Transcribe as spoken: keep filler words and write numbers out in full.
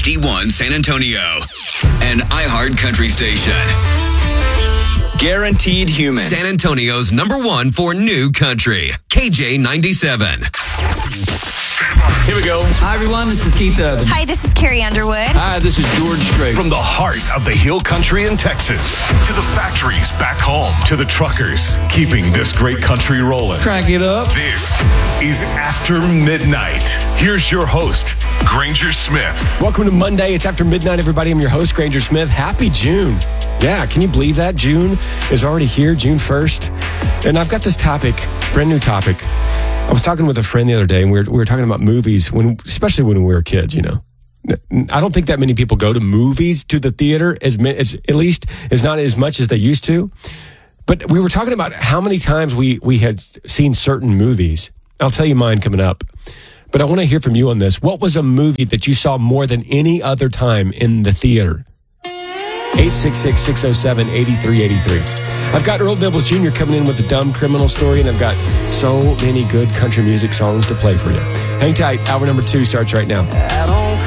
D one San Antonio, an iHeart country station. Guaranteed Human. San Antonio's number one for new country. K J ninety-seven. Here we go. Hi, everyone. This is Keith Urban. Hi, this is Carrie Underwood. Hi, this is George Strait. From the heart of the Hill Country in Texas to the factories back home to the truckers keeping this great country rolling. Crank it up. This is After Midnight. Here's your host, Granger Smith. Welcome to Monday. It's After Midnight, everybody. I'm your host, Granger Smith. Happy June. Yeah, can you believe that? June is already here, June first. And I've got this topic, brand new topic. I was talking with a friend the other day, and we were, we were talking about movies, when, especially when we were kids, you know. I don't think that many people go to movies, to the theater, as, as at least as not as much as they used to. But we were talking about how many times we, we had seen certain movies. I'll tell you mine coming up. But I want to hear from you on this. What was a movie that you saw more than any other time in the theater? eight six six, six oh seven, eight three eight three. I've got Earl Dibbles Junior coming in with a dumb criminal story, and I've got so many good country music songs to play for you. Hang tight. Hour number two starts right now.